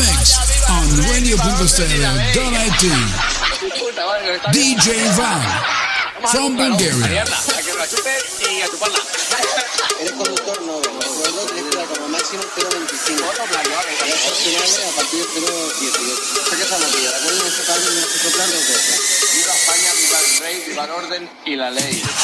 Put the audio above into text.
mix on radio.stereo.it. DJ Van from Bulgaria. Eres conductor, no, los tenés que dar como máximo 0.25. A partir de 0.18. Sé que estamos aquí, ¿recuerden ese cambio en nuestro plan? Viva España, viva el rey, viva el orden y la ley.